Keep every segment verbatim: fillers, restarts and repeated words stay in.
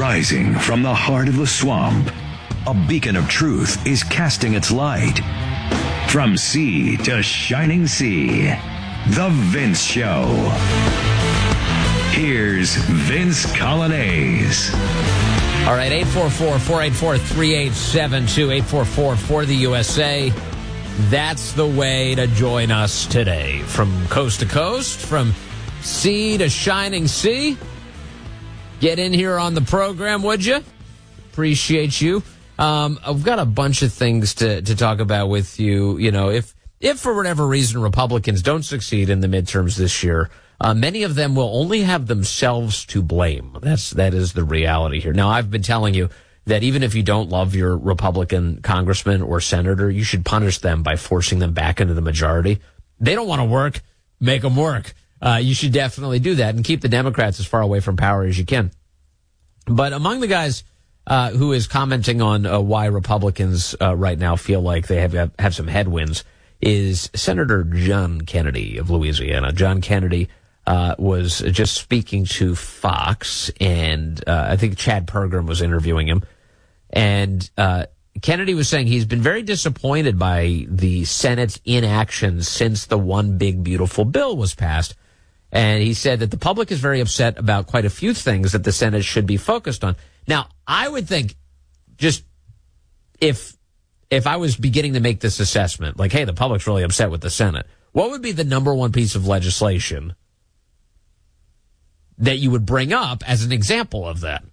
Rising from the heart of the swamp, a beacon of truth is casting its light. From sea to shining sea, The Vince Show. Here's Vince Coglianese. All right, eight four four, four eight four, three eight seven two, eight four four for the U S A. That's the way to join us today. From coast to coast, from sea to shining sea. Get in here on the program, would you? Appreciate you. Um, I've got a bunch of things to, to talk about with you. You know, if if for whatever reason Republicans don't succeed in the midterms this year, uh, many of them will only have themselves to blame. That's that is the reality here. Now, I've been telling you that even if you don't love your Republican congressman or senator, you should punish them by forcing them back into the majority. They don't want to work. Make them work. Uh, you should definitely do that and keep the Democrats as far away from power as you can. But among the guys uh, who is commenting on uh, why Republicans uh, right now feel like they have have some headwinds is Senator John Kennedy of Louisiana. John Kennedy uh, was just speaking to Fox, and uh, I think Chad Pergram was interviewing him. And uh, Kennedy was saying he's been very disappointed by the Senate's inaction since the One Big Beautiful Bill was passed. And he said that the public is very upset about quite a few things that the Senate should be focused on. Now, I would think just if if I was beginning to make this assessment, like, hey, the public's really upset with the Senate, what would be the number one piece of legislation that you would bring up as an example of that?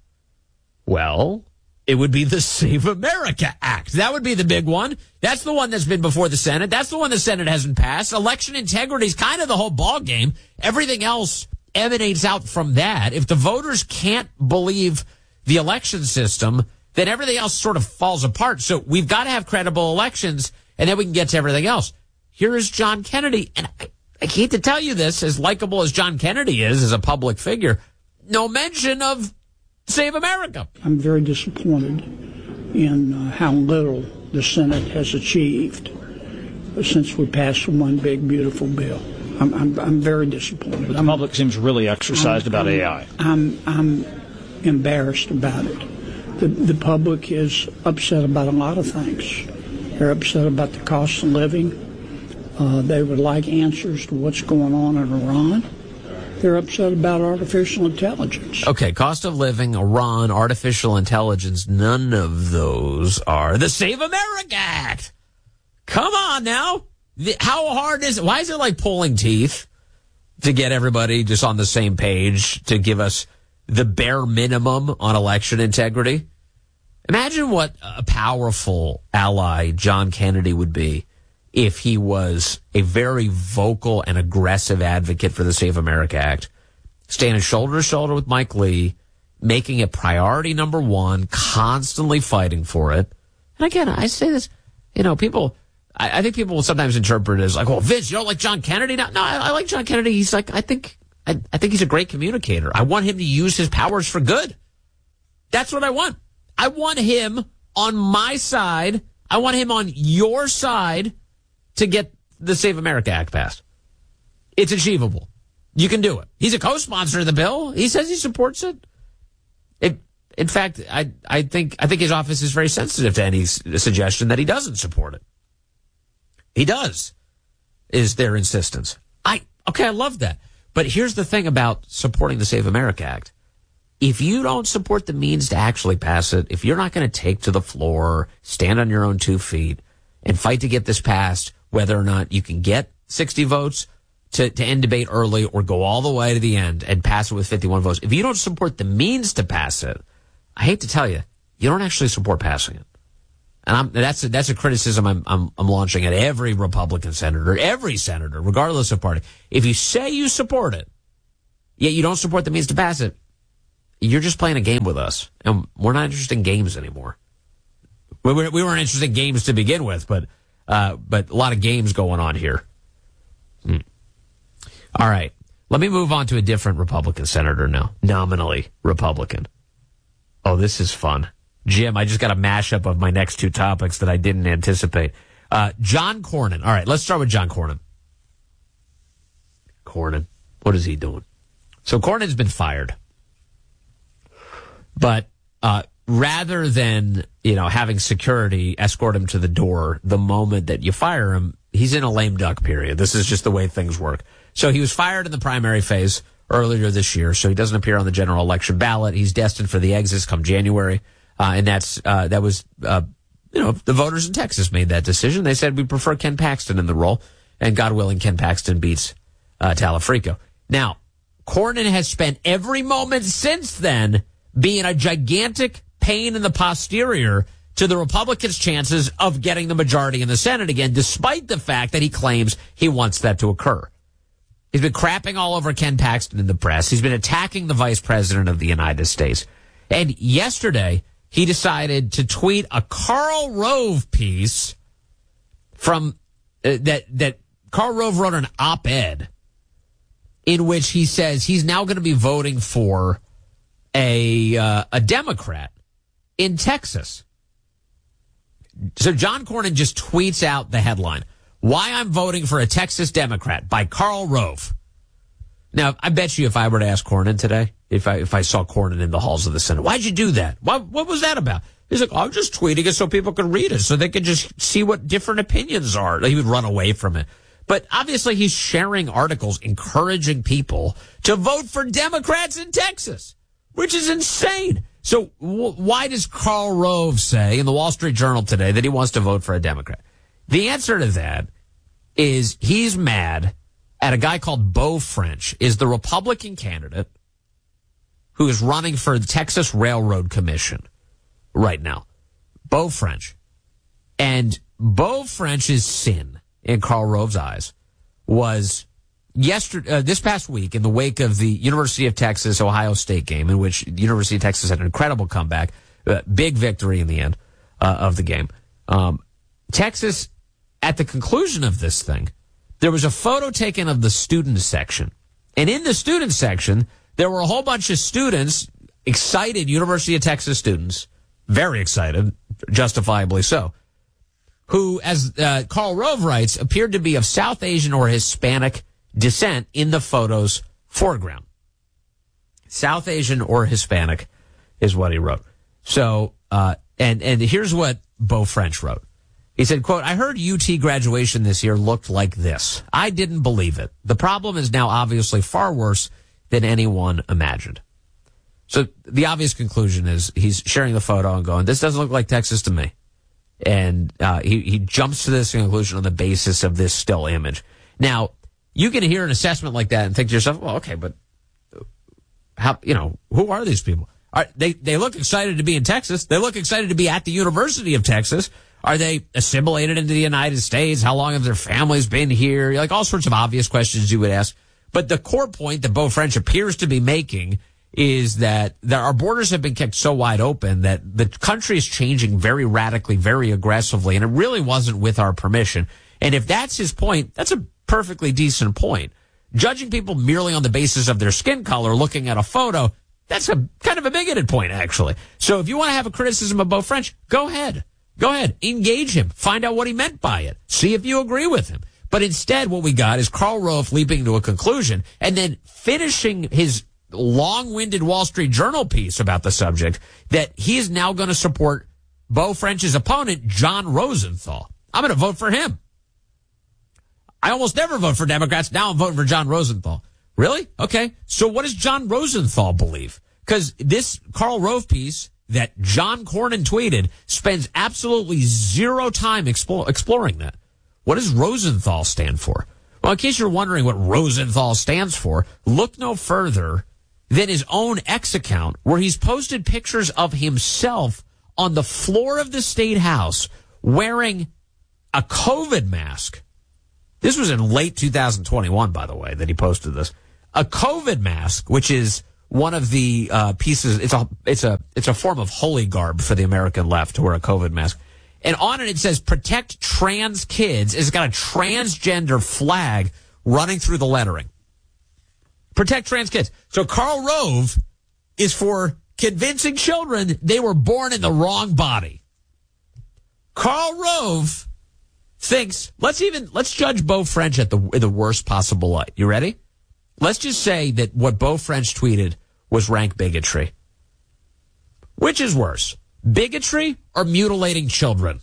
Well, it would be the Save America Act. That would be the big one. That's the one that's been before the Senate. That's the one the Senate hasn't passed. Election integrity is kind of the whole ball game. Everything else emanates out from that. If the voters can't believe the election system, then everything else sort of falls apart. So we've got to have credible elections, and then we can get to everything else. Here is John Kennedy, and I, I hate to tell you this, as likable as John Kennedy is as a public figure, no mention of Save America. I'm very disappointed in uh, how little the Senate has achieved since we passed the One Big Beautiful Bill. I'm, I'm, I'm very disappointed. But the public seems really exercised I'm, about I'm, A I. I'm, I'm embarrassed about it. The, the public is upset about a lot of things. They're upset about the cost of living. Uh, they would like answers to what's going on in Iran. They're upset about artificial intelligence. Okay, cost of living, Iran, artificial intelligence, none of those are the Save America Act. Come on now. The, how hard is it? Why is it like pulling teeth to get everybody just on the same page to give us the bare minimum on election integrity? Imagine what a powerful ally John Kennedy would be if he was a very vocal and aggressive advocate for the Save America Act, standing shoulder to shoulder with Mike Lee, making it priority number one, constantly fighting for it. And again, I say this, you know, people, I, I think people will sometimes interpret it as like, well, Vince, you don't like John Kennedy? No, no, I, I like John Kennedy. He's like, I think, I, I think he's a great communicator. I want him to use his powers for good. That's what I want. I want him on my side. I want him on your side to get the Save America Act passed. It's achievable. You can do it. He's a co-sponsor of the bill. He says he supports it. It in fact, I I think I think his office is very sensitive to any s- suggestion that he doesn't support it. He does, is their insistence. I okay, I love that. But here's the thing about supporting the Save America Act. If you don't support the means to actually pass it, if you're not going to take to the floor, stand on your own two feet, and fight to get this passed, whether or not you can get sixty votes to, to end debate early or go all the way to the end and pass it with fifty-one votes. If you don't support the means to pass it, I hate to tell you, you don't actually support passing it. And I'm, that's a, that's a criticism I'm, I'm I'm launching at every Republican senator, every senator, regardless of party. If you say you support it, yet you don't support the means to pass it, you're just playing a game with us, and we're not interested in games anymore. We weren't, we weren't interested in games to begin with, but uh, but a lot of games going on here. Hmm. All right, let me move on to a different Republican senator now, nominally Republican. Oh, this is fun. Jim, I just got a mashup of my next two topics that I didn't anticipate. Uh, John Cornyn. All right, let's start with John Cornyn. Cornyn, what is he doing? So Cornyn's been fired. But uh, rather than, you know, having security escort him to the door the moment that you fire him, he's in a lame duck period. This is just the way things work. So he was fired in the primary phase earlier this year, so he doesn't appear on the general election ballot. He's destined for the exits come January, uh, and that's uh, that was, uh, you know, the voters in Texas made that decision. They said we prefer Ken Paxton in the role, and God willing, Ken Paxton beats uh, Talafrico. Now, Cornyn has spent every moment since then being a gigantic pain in the posterior to the Republicans' chances of getting the majority in the Senate again, despite the fact that he claims he wants that to occur. He's been crapping all over Ken Paxton in the press. He's been attacking the vice president of the United States. And yesterday, he decided to tweet a Karl Rove piece from uh, that that Karl Rove wrote an op-ed in which he says he's now going to be voting for a uh, a Democrat in Texas. So John Cornyn just tweets out the headline, "Why I'm voting for a Texas Democrat" by Karl Rove. Now, I bet you if I were to ask Cornyn today, if I if I saw Cornyn in the halls of the Senate, why'd you do that? What, what was that about? He's like, I'm just tweeting it so people can read it, so they can just see what different opinions are. He would run away from it. But obviously he's sharing articles encouraging people to vote for Democrats in Texas, which is insane. So w- why does Karl Rove say in the Wall Street Journal today that he wants to vote for a Democrat? The answer to that is he's mad at a guy called Beau French, is the Republican candidate who is running for the Texas Railroad Commission right now. Beau French. And Beau French's sin, in Karl Rove's eyes, was yesterday, uh, this past week in the wake of the University of Texas Ohio State game, in which the University of Texas had an incredible comeback, uh, big victory in the end uh, of the game. Um, Texas, at the conclusion of this thing, there was a photo taken of the student section. And in the student section, there were a whole bunch of students, excited University of Texas students, very excited, justifiably so, who, as uh, Karl Rove writes, appeared to be of South Asian or Hispanic descent in the photo's foreground. South Asian or Hispanic is what he wrote. So, uh, and, and here's what Beau French wrote. He said, quote, "I heard U T graduation this year looked like this. I didn't believe it. The problem is now obviously far worse than anyone imagined." So the obvious conclusion is he's sharing the photo and going, this doesn't look like Texas to me. And uh, he, he jumps to this conclusion on the basis of this still image. Now, you can hear an assessment like that and think to yourself, well, okay, but how, you know, who are these people? Are, they, they look excited to be in Texas. They look excited to be at the University of Texas. Are they assimilated into the United States? How long have their families been here? Like all sorts of obvious questions you would ask. But the core point that Beau French appears to be making is that there, our borders have been kept so wide open that the country is changing very radically, very aggressively, and it really wasn't with our permission. And if that's his point, that's a perfectly decent point. Judging people merely on the basis of their skin color, looking at a photo, that's a kind of a bigoted point, actually. So if you want to have a criticism of Beau French, go ahead. Go ahead. Engage him. Find out what he meant by it. See if you agree with him. But instead, what we got is Karl Rove leaping to a conclusion and then finishing his long-winded Wall Street Journal piece about the subject that he is now going to support Beau French's opponent, John Rosenthal. I'm going to vote for him. I almost never vote for Democrats. Now I'm voting for John Rosenthal. Really? Okay. So what does John Rosenthal believe? Because this Karl Rove piece that John Cornyn tweeted spends absolutely zero time explore, exploring that. What does Rosenthal stand for? Well, in case you're wondering what Rosenthal stands for, look no further than his own X account, where he's posted pictures of himself on the floor of the State House wearing a COVID mask. This was in late two thousand twenty-one, by the way, that he posted this. A COVID mask, which is one of the uh, pieces, it's a it's a it's a form of holy garb for the American left to wear a COVID mask. And on it, it says, "Protect trans kids." It's got a transgender flag running through the lettering. Protect trans kids. So Karl Rove is for convincing children they were born in the wrong body. Karl Rove thinks, let's even, let's judge Beau French at the, in the worst possible light. You ready? Let's just say that what Beau French tweeted was rank bigotry. Which is worse, bigotry or mutilating children?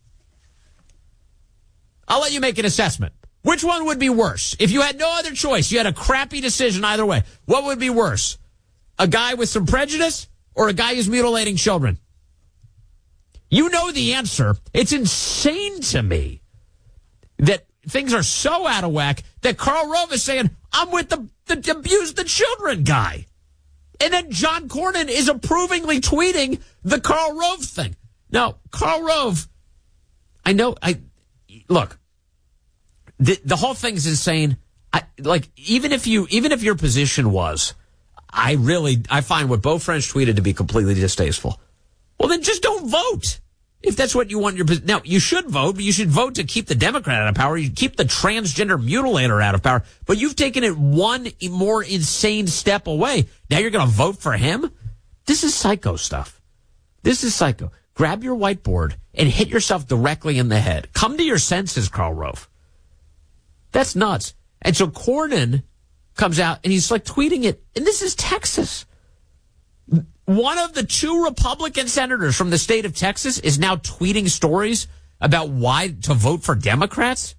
I'll let you make an assessment. Which one would be worse? If you had no other choice, you had a crappy decision either way, what would be worse? A guy with some prejudice or a guy who's mutilating children? You know the answer. It's insane to me that things are so out of whack that Karl Rove is saying, I'm with the, the abuse the children guy. And then John Cornyn is approvingly tweeting the Karl Rove thing. Now, Karl Rove, I know, I look, the, the whole thing's insane. I, like, even if you, even if your position was, I really, I find what Beau French tweeted to be completely distasteful. Well, then just don't vote. If that's what you want your position. Now, you should vote, but you should vote to keep the Democrat out of power. You keep the transgender mutilator out of power. But you've taken it one more insane step away. Now you're going to vote for him? This is psycho stuff. This is psycho. Grab your whiteboard and hit yourself directly in the head. Come to your senses, Karl Rove. That's nuts. And so Cornyn comes out and he's like tweeting it. And this is Texas. One of the two Republican senators from the state of Texas is now tweeting stories about why to vote for Democrats.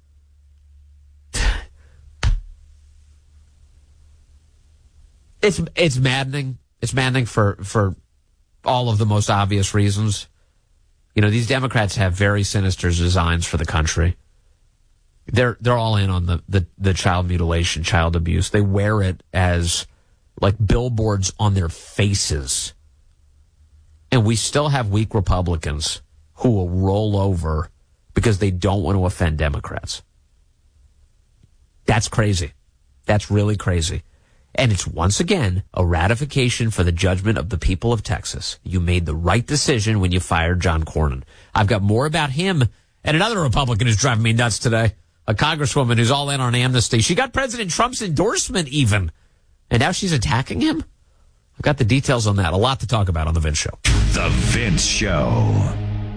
It's it's maddening. It's maddening for, for all of the most obvious reasons. You know, these Democrats have very sinister designs for the country. They're they're all in on the, the, the child mutilation, child abuse. They wear it as like billboards on their faces. And we still have weak Republicans who will roll over because they don't want to offend Democrats. That's crazy. That's really crazy. And it's once again a ratification for the judgment of the people of Texas. You made the right decision when you fired John Cornyn. I've got more about him and another Republican who's driving me nuts today. A congresswoman who's all in on amnesty. She got President Trump's endorsement even. And now she's attacking him? I've got the details on that. A lot to talk about on The Vince Show. The Vince Show.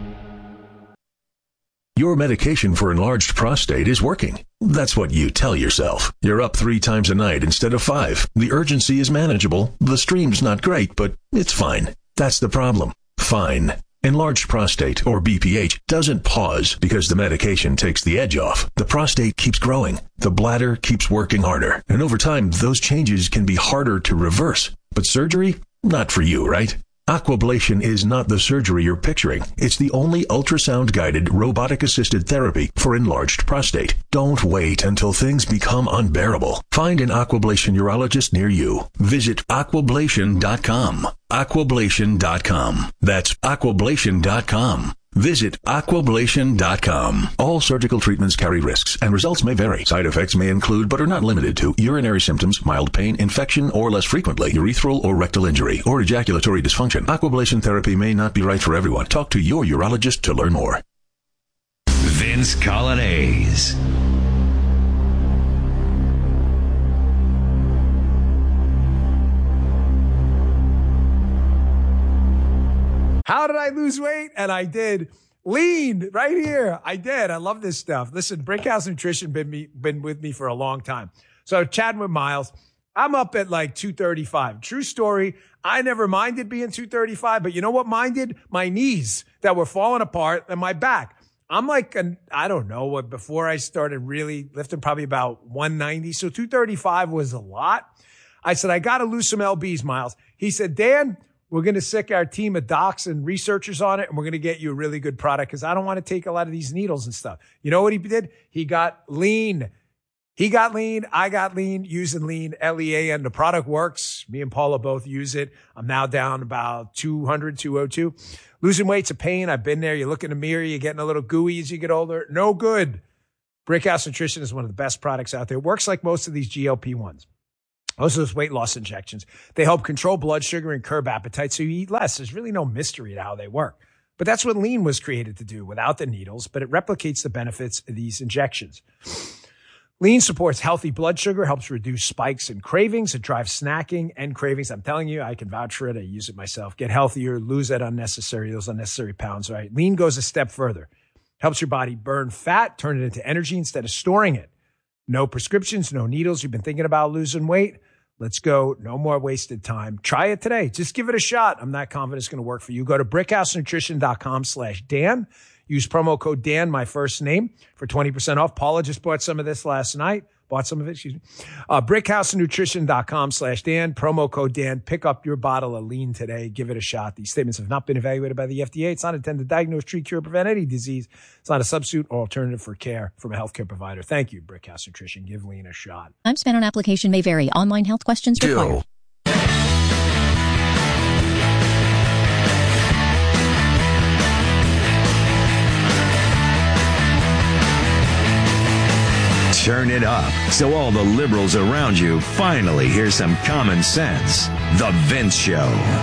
Your medication for enlarged prostate is working. That's what you tell yourself. You're up three times a night instead of five. The urgency is manageable. The stream's not great, but it's fine. That's the problem. Fine. Enlarged prostate, or B P H, doesn't pause because the medication takes the edge off. The prostate keeps growing. The bladder keeps working harder. And over time, those changes can be harder to reverse. But surgery? Not for you, right? Aquablation is not the surgery you're picturing. It's the only ultrasound-guided, robotic-assisted therapy for enlarged prostate. Don't wait until things become unbearable. Find an Aquablation urologist near you. Visit aquablation dot com. aquablation dot com. That's aquablation dot com. Visit aquablation dot com. All surgical treatments carry risks, and results may vary. Side effects may include, but are not limited to, urinary symptoms, mild pain, infection, or less frequently, urethral or rectal injury, or ejaculatory dysfunction. Aquablation therapy may not be right for everyone. Talk to your urologist to learn more. Vince Coglianese. How did I lose weight? And I did. Lean right here. I did. I love this stuff. Listen, Brickhouse Nutrition been me been with me for a long time. So chatting with Miles, I'm up at like two thirty-five. True story. I never minded being two thirty-five, but you know what minded? My knees that were falling apart and my back. I'm like, an, I don't know what, before I started really lifting, probably about one ninety. So two thirty-five was a lot. I said, I got to lose some L Bs, Miles. He said, Dan, we're going to sick our team of docs and researchers on it, and we're going to get you a really good product because I don't want to take a lot of these needles and stuff. You know what he did? He got lean. He got lean. I got lean using lean, L E A N. The product works. Me and Paula both use it. I'm now down about two hundred, two oh two. Losing weight's a pain. I've been there. You look in the mirror. You're getting a little gooey as you get older. No good. Brickhouse Nutrition is one of the best products out there. It works like most of these G L P ones. Most of those weight loss injections, they help control blood sugar and curb appetite so you eat less. There's really no mystery to how they work. But that's what lean was created to do without the needles, but it replicates the benefits of these injections. Lean supports healthy blood sugar, helps reduce spikes and cravings. It drives snacking and cravings. I'm telling you, I can vouch for it. I use it myself. Get healthier, lose that unnecessary, those unnecessary pounds, right? Lean goes a step further. Helps your body burn fat, turn it into energy instead of storing it. No prescriptions, no needles. You've been thinking about losing weight? Let's go. No more wasted time. Try it today. Just give it a shot. I'm not confident it's going to work for you. Go to brickhousenutrition.com slash Dan. Use promo code Dan, my first name, for twenty percent off. Paula just bought some of this last night. Bought some of it, excuse me. Uh, brickhousenutrition.com slash Dan. Promo code Dan. Pick up your bottle of lean today. Give it a shot. These statements have not been evaluated by the F D A. It's not intended to diagnose, treat, cure, prevent any disease. It's not a substitute or alternative for care from a healthcare provider. Thank you, Brickhouse Nutrition. Give lean a shot. Time spent on application may vary. Online health questions required. Turn it up so all the liberals around you finally hear some common sense. The Vince Show.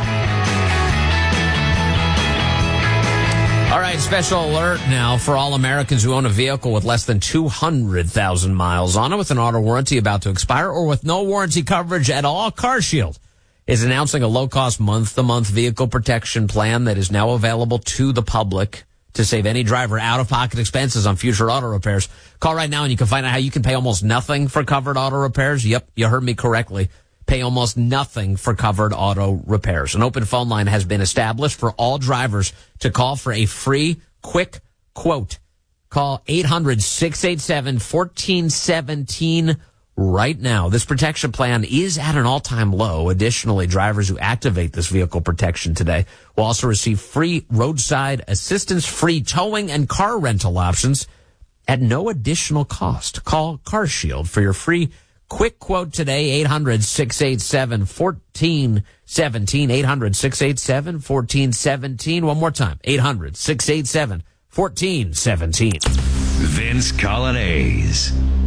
All right, special alert now for all Americans who own a vehicle with less than two hundred thousand miles on it with an auto warranty about to expire or with no warranty coverage at all. CarShield is announcing a low-cost month-to-month vehicle protection plan that is now available to the public to save any driver out-of-pocket expenses on future auto repairs. Call right now and you can find out how you can pay almost nothing for covered auto repairs. Yep, you heard me correctly. Pay almost nothing for covered auto repairs. An open phone line has been established for all drivers to call for a free, quick quote. Call eight hundred, six eight seven, one four one seven right now. This protection plan is at an all-time low. Additionally, drivers who activate this vehicle protection today will also receive free roadside assistance, free towing, and car rental options at no additional cost. Call CarShield for your free quick quote today, eight hundred, six eight seven, one four one seven, eight hundred, six eight seven, one four one seven. One more time, eight hundred, six eight seven, one four one seven. Vince Colonnese.